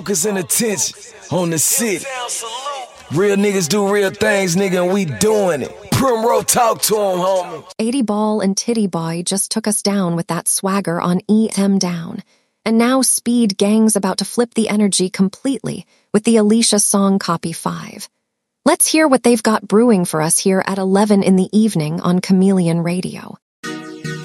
Focus and attention on the city. Real niggas do real things, nigga, and we doing it. Primrose, talk to him, homie. 80 Ball and Titty Boy just took us down with that swagger on Eat 'Em Down. And now Speed Gang's about to flip the energy completely with the Alicia song Copy 5. Let's hear what they've got brewing for us here at 11 in the evening on Chameleon Radio.